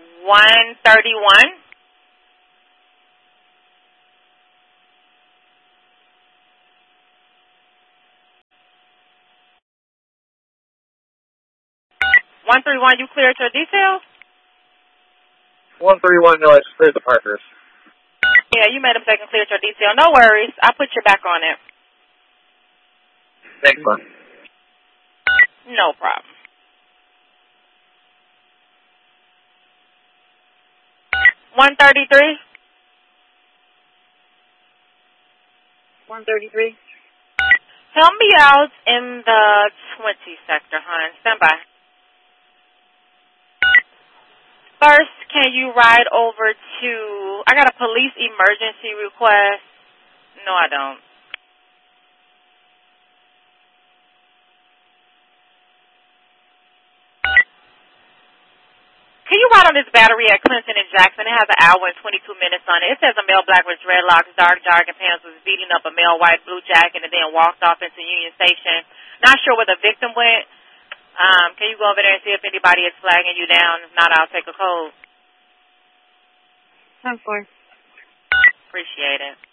131. 131, you cleared your details? 131, no, it's cleared the Parkers. Yeah, you made a mistake and cleared your detail. No worries. I'll put you back on it. Thanks, man. No problem. 133. 133. Help me out in the 20 sector, hon. Stand by. First, can you ride over to... I got a police emergency request. No, I don't. Can you ride on this battery at Clinton and Jackson? It has an hour and 22 minutes on it. It says a male black with dreadlocks, dark jogging pants was beating up a male white blue jacket and then walked off into Union Station. Not sure where the victim went. Can you go over there and see if anybody is flagging you down? If not, I'll take a code. 10-4. Appreciate it.